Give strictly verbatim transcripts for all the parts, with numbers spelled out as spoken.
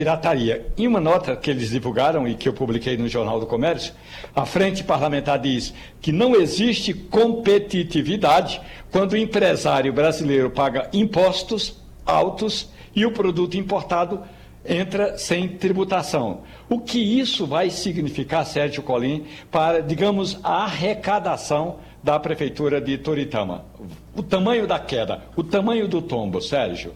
pirataria. Em uma nota que eles divulgaram e que eu publiquei no Jornal do Comércio, a Frente Parlamentar diz que não existe competitividade quando o empresário brasileiro paga impostos altos e o produto importado entra sem tributação. O que isso vai significar, Sérgio Colim, para, digamos, a arrecadação da Prefeitura de Toritama? O tamanho da queda, o tamanho do tombo, Sérgio.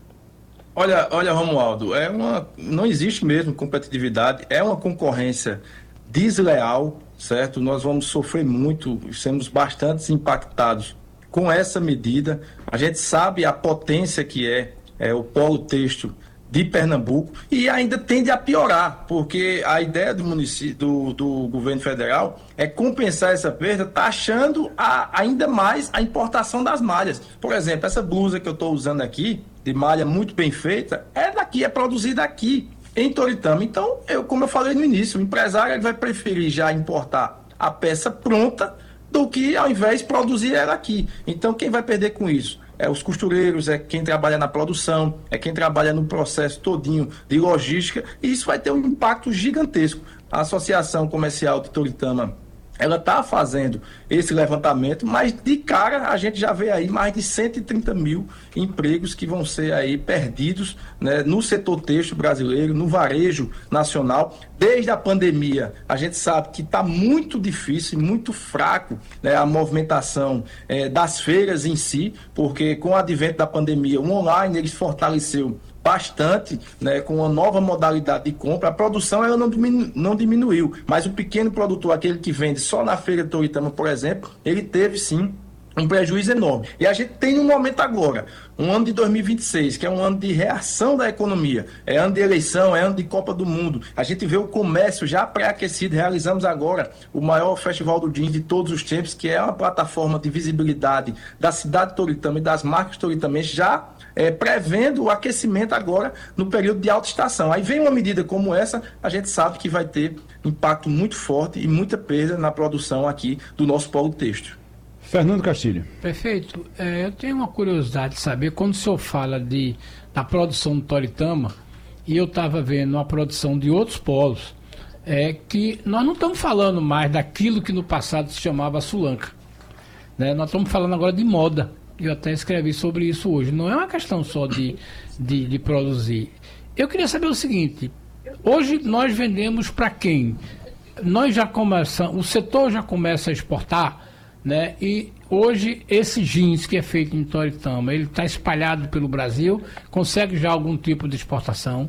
Olha, olha, Romualdo, é uma, não existe mesmo competitividade, é uma concorrência desleal, certo? Nós vamos sofrer muito, seremos bastante impactados com essa medida. A gente sabe a potência que é, é o polo têxtil de Pernambuco e ainda tende a piorar, porque a ideia do município, do, do governo federal é compensar essa perda, taxando a, ainda mais a importação das malhas. Por exemplo, essa blusa que eu estou usando aqui, de malha muito bem feita, é daqui, é produzida aqui, em Toritama. Então, eu, como eu falei no início, o empresário ele vai preferir já importar a peça pronta do que, ao invés, produzir ela aqui. Então, quem vai perder com isso? É os costureiros, é quem trabalha na produção, é quem trabalha no processo todinho de logística, e isso vai ter um impacto gigantesco. A Associação Comercial de Toritama, ela está fazendo esse levantamento, mas de cara a gente já vê aí mais de cento e trinta mil empregos que vão ser aí perdidos, né, no setor têxtil brasileiro, no varejo nacional. Desde a pandemia, a gente sabe que está muito difícil, muito fraco, né, a movimentação é, das feiras em si, porque com o advento da pandemia, o online ele fortaleceu bastante, né, com uma nova modalidade de compra. A produção ela não, diminu não diminuiu, mas o pequeno produtor, aquele que vende só na feira de Toritama, por exemplo, ele teve sim um prejuízo enorme. E a gente tem um momento agora, um ano de dois mil e vinte e seis, que é um ano de reação da economia, é ano de eleição, é ano de Copa do Mundo. A gente vê o comércio já pré-aquecido. Realizamos agora o maior festival do jeans de todos os tempos, que é uma plataforma de visibilidade da cidade de Toritama e das marcas toritamenses, já é, prevendo o aquecimento agora no período de alta estação. Aí vem uma medida como essa, a gente sabe que vai ter impacto muito forte e muita perda na produção aqui do nosso polo têxtil. Fernando Castilho. Perfeito. É, eu tenho uma curiosidade de saber, quando o senhor fala de, da produção do Toritama, e eu estava vendo a produção de outros polos, é que nós não estamos falando mais daquilo que no passado se chamava Sulanca, né? Nós estamos falando agora de moda. Eu até escrevi sobre isso hoje. Não é uma questão só de, de, de produzir. Eu queria saber o seguinte, hoje nós vendemos para quem? Nós já começamos, o setor já começa a exportar, né? E hoje esse jeans que é feito em Toritama, ele está espalhado pelo Brasil, consegue já algum tipo de exportação?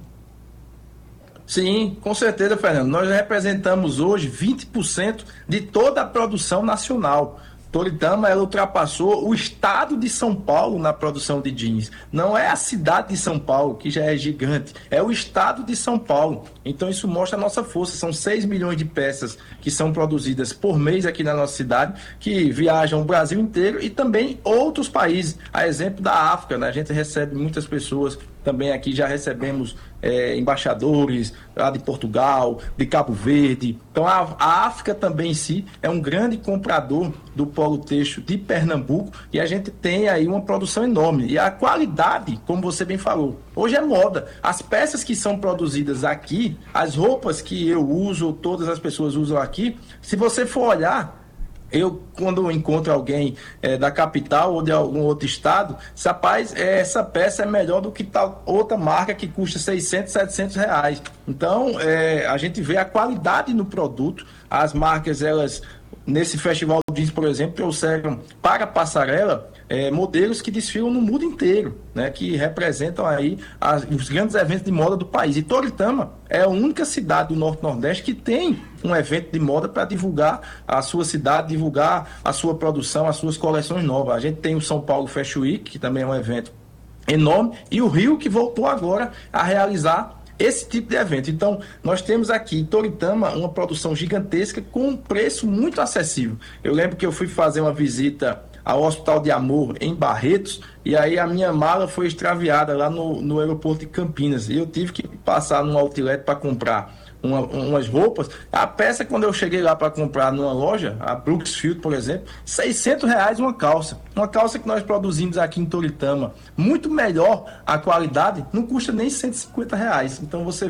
Sim, com certeza, Fernando. Nós representamos hoje vinte por cento de toda a produção nacional. Toritama, ela ultrapassou o estado de São Paulo na produção de jeans. Não é a cidade de São Paulo, que já é gigante, é o estado de São Paulo. Então isso mostra a nossa força. São seis milhões de peças que são produzidas por mês aqui na nossa cidade, que viajam o Brasil inteiro e também outros países. A exemplo da África, né? A gente recebe muitas pessoas. Também aqui já recebemos é, embaixadores lá de Portugal, de Cabo Verde. Então a, a África também em si é um grande comprador do polo têxtil de Pernambuco e a gente tem aí uma produção enorme. E a qualidade, como você bem falou, hoje é moda. As peças que são produzidas aqui, as roupas que eu uso, todas as pessoas usam aqui, se você for olhar, eu, quando eu encontro alguém é, da capital ou de algum outro estado, rapaz, é, essa peça é melhor do que tal outra marca que custa seiscentos, setecentos reais. Então, é, a gente vê a qualidade no produto. As marcas, elas, nesse festival jeans, por exemplo, trouxeram para a passarela é, modelos que desfilam no mundo inteiro, né, que representam aí as, os grandes eventos de moda do país. E Toritama é a única cidade do Norte-Nordeste que tem um evento de moda para divulgar a sua cidade, divulgar a sua produção, as suas coleções novas. A gente tem o São Paulo Fashion Week, que também é um evento enorme, e o Rio, que voltou agora a realizar esse tipo de evento. Então, nós temos aqui em Toritama uma produção gigantesca com um preço muito acessível. Eu lembro que eu fui fazer uma visita ao Hospital de Amor em Barretos, e aí a minha mala foi extraviada lá no, no aeroporto de Campinas, e eu tive que passar num outlet para comprar uma, umas roupas. A peça, quando eu cheguei lá para comprar numa loja, a Brooksfield, por exemplo, seiscentos reais uma calça. Uma calça que nós produzimos aqui em Toritama, muito melhor a qualidade, não custa nem cento e cinquenta reais. Então você